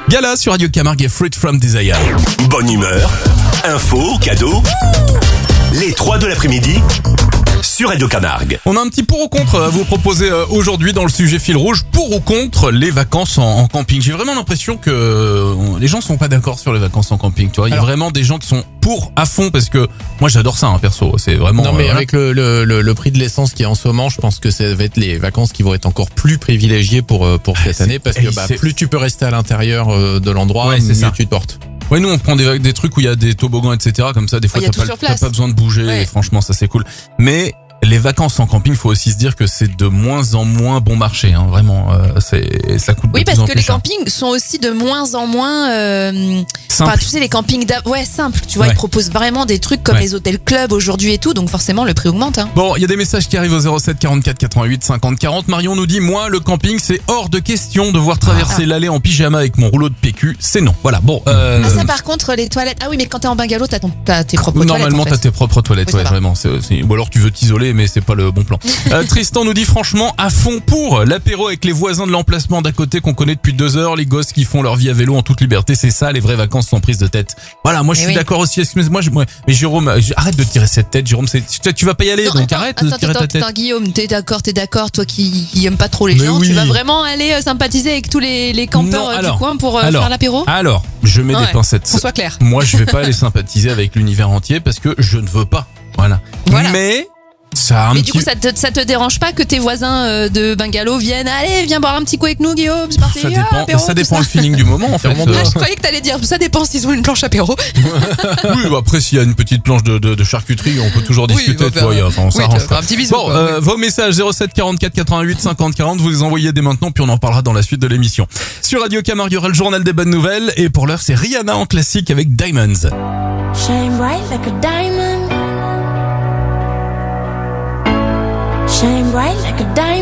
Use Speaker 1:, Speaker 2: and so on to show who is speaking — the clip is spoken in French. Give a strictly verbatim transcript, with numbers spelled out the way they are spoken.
Speaker 1: Gala sur Radio Camargue et Fruit from Desire.
Speaker 2: Bonne humeur, info, cadeaux. Les trois de l'après-midi sur Radio Camargue.
Speaker 1: On a un petit pour ou contre à vous proposer aujourd'hui dans le sujet fil rouge. Pour ou contre les vacances en, en camping. J'ai vraiment l'impression que euh, les gens sont pas d'accord sur les vacances en camping. Tu vois, il y a
Speaker 3: Alors,
Speaker 1: vraiment des gens qui sont pour à fond parce que moi j'adore ça, hein, perso. C'est vraiment.
Speaker 3: Non mais
Speaker 1: euh,
Speaker 3: avec le, le, le, le prix de l'essence qui est en ce moment, je pense que ça va être les vacances qui vont être encore plus privilégiées pour euh, pour cette
Speaker 1: c'est-
Speaker 3: année parce
Speaker 1: et
Speaker 3: que bah,
Speaker 1: c'est-
Speaker 3: plus tu peux rester à l'intérieur euh, de l'endroit,
Speaker 1: Ouais, c'est
Speaker 3: mieux
Speaker 1: ça.
Speaker 3: tu te portes.
Speaker 1: Ouais, nous on prend des, des trucs où il y a des toboggans, et cetera. Comme ça, des fois
Speaker 4: il y a
Speaker 1: t'as
Speaker 4: tout
Speaker 1: pas,
Speaker 4: sur
Speaker 1: t'as
Speaker 4: place.
Speaker 1: pas besoin de bouger.
Speaker 4: Ouais.
Speaker 1: Et franchement, ça c'est cool. Mais les vacances en camping, faut aussi se dire que c'est de moins en moins bon marché. Hein, vraiment, euh, c'est ça coûte de
Speaker 4: Oui,
Speaker 1: plus
Speaker 4: parce
Speaker 1: en
Speaker 4: que
Speaker 1: plus
Speaker 4: les
Speaker 1: cher.
Speaker 4: campings sont aussi de moins en moins. Euh,
Speaker 1: Simple.
Speaker 4: Enfin, tu sais, les campings, d'a- ouais, simples. Tu vois,
Speaker 1: Ouais.
Speaker 4: ils proposent vraiment des trucs comme
Speaker 1: Ouais.
Speaker 4: les hôtels clubs aujourd'hui et tout, donc forcément le prix augmente. Hein.
Speaker 1: Bon, il y a des messages qui arrivent au zéro sept quarante-quatre quatre-vingt-huit cinquante quarante. Marion nous dit, moi, le camping, c'est hors de question. Devoir traverser l'allée en pyjama avec mon rouleau de P Q, c'est non. Voilà, bon. Euh,
Speaker 4: Ah ça, par contre, les toilettes. Ah oui, mais quand t'es en bungalow, t'as ton, t'as tes propres
Speaker 1: Normalement,
Speaker 4: toilettes.
Speaker 1: t'as
Speaker 4: en fait.
Speaker 1: tes propres toilettes,
Speaker 4: Oui, ça
Speaker 1: ouais,
Speaker 4: va.
Speaker 1: vraiment. C'est, c'est- ou alors tu veux t'isoler, mais c'est pas le bon plan. Euh, Tristan nous dit franchement à fond pour l'apéro avec les voisins de l'emplacement d'à côté qu'on connaît depuis deux heures, les gosses qui font leur vie à vélo en toute liberté, c'est ça les vraies vacances sans prise de tête. Voilà, moi je
Speaker 4: Eh
Speaker 1: suis
Speaker 4: oui.
Speaker 1: d'accord aussi. Excuse-moi, je- moi, mais Jérôme, je- arrête de tirer cette tête, Jérôme. C'est, tu, tu vas pas y aller,
Speaker 4: Non,
Speaker 1: donc
Speaker 4: attends,
Speaker 1: arrête de
Speaker 4: attends,
Speaker 1: tirer
Speaker 4: attends,
Speaker 1: ta tête.
Speaker 4: attends, Guillaume, t'es d'accord, t'es d'accord, toi qui, qui aime pas trop les
Speaker 1: Mais
Speaker 4: gens,
Speaker 1: oui.
Speaker 4: tu vas vraiment aller euh, sympathiser avec tous les, les campeurs
Speaker 1: Non,
Speaker 4: euh,
Speaker 1: alors,
Speaker 4: du coin pour euh,
Speaker 1: alors,
Speaker 4: faire l'apéro.
Speaker 1: Alors, je mets
Speaker 4: Ouais,
Speaker 1: des pincettes.
Speaker 4: qu'on soit clair.
Speaker 1: Moi, je vais pas aller sympathiser avec l'univers entier parce que je ne veux pas. Voilà.
Speaker 4: Voilà.
Speaker 1: Mais ça a un
Speaker 4: Mais
Speaker 1: petit
Speaker 4: du coup, ça te, ça te dérange pas que tes voisins euh, de bungalow viennent, allez, viens boire un petit coup avec nous, Guillaume, c'est parti.
Speaker 1: ça
Speaker 4: ah,
Speaker 1: dépend,
Speaker 4: apéro,
Speaker 1: ça
Speaker 4: tout
Speaker 1: dépend
Speaker 4: ça.
Speaker 1: le feeling du moment en fait.
Speaker 3: Vraiment,
Speaker 1: Euh,
Speaker 4: Ah, je croyais que t'allais dire, ça dépend s'ils ont une planche apéro.
Speaker 1: Oui, bah après s'il y a une petite planche de, de, de charcuterie, on peut toujours
Speaker 4: Oui,
Speaker 1: discuter.
Speaker 4: on va
Speaker 1: tu vois, il y a- enfin, on
Speaker 4: oui,
Speaker 1: s'arrange.
Speaker 4: tu vas faire
Speaker 1: quoi.
Speaker 4: un petit bisou,
Speaker 1: Bon,
Speaker 4: quoi.
Speaker 1: euh, vos messages zéro sept quarante-quatre quatre-vingt-huit cinquante quarante, vous les envoyez dès maintenant, puis on en parlera dans la suite de l'émission. Sur Radio Camargue, il y aura le journal des bonnes nouvelles, et pour l'heure, c'est Rihanna en classique avec Diamonds.
Speaker 5: Shine bright like a diamond. Shine bright like a diamond.